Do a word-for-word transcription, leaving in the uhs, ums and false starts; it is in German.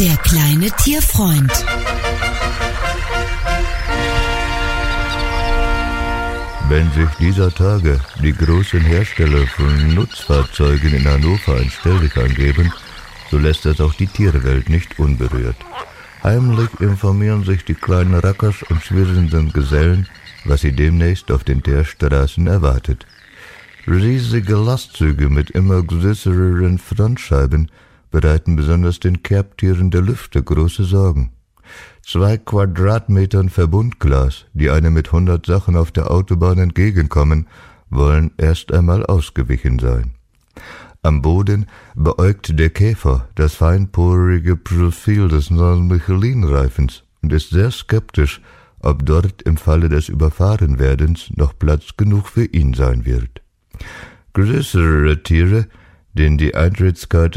Der kleine Tierfreund. Wenn sich dieser Tage die großen Hersteller von Nutzfahrzeugen in Hannover ein Stelldichein geben, so lässt das auch die Tierwelt nicht unberührt. Heimlich informieren sich die kleinen Rackers und schwirrenden Gesellen, was sie demnächst auf den Teerstraßen erwartet. Riesige Lastzüge mit immer größeren Frontscheiben bereiten besonders den Kerbtieren der Lüfte große Sorgen. Zwei Quadratmetern Verbundglas, die einem mit hundert Sachen auf der Autobahn entgegenkommen, wollen erst einmal ausgewichen sein. Am Boden beäugt der Käfer das feinporige Profil des neuen Michelin-Reifens und ist sehr skeptisch, ob dort im Falle des Überfahrenwerdens noch Platz genug für ihn sein wird. Größere Tiere, denen die Eintrittskarte